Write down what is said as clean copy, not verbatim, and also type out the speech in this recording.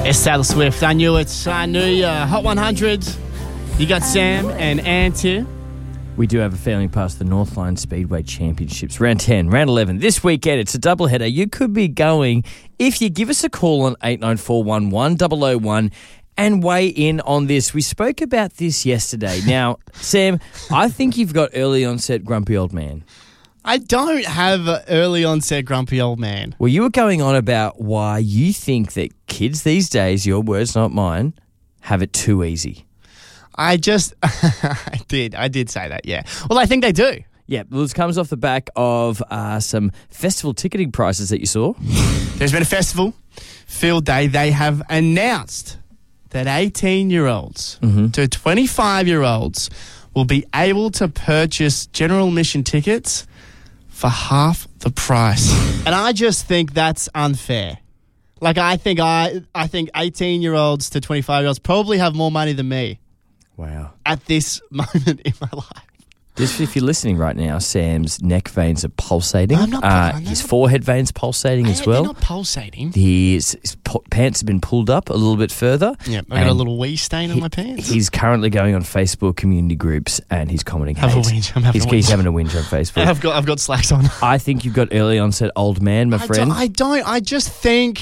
It's Taylor Swift. I knew it. I knew you. Hot 100. You got Sam and Ant here. We do have a family pass the Northline Speedway Championships. Round 10, round 11. This weekend, it's a doubleheader. You could be going if you give us a call on 8941 001 and weigh in on this. We spoke about this yesterday. Now, Sam, I think you've got early onset grumpy old man. I don't have an early onset grumpy old man. Well, you were going on about why you think that kids these days, your words, not mine, have it too easy. I did say that, yeah. Well, I think they do. Yeah, well, this comes off the back of some festival ticketing prices that you saw. There's been a festival, Field Day. They have announced that 18-year-olds to 25-year-olds will be able to purchase general admission tickets for half the price. And I just think that's unfair. Like, I think 18-year-olds to 25-year-olds probably have more money than me. Wow. At this moment in my life. Just if you're listening right now, Sam's neck veins are pulsating. I'm not his forehead veins pulsating as well. They're not pulsating. His pants have been pulled up a little bit further. Yeah, I got a little wee stain on my pants. He's currently going on Facebook community groups and he's commenting. I'm having a whinge. He's having a whinge on Facebook. I've got slacks on. I think you've got early onset old man, my friend. I don't. I just think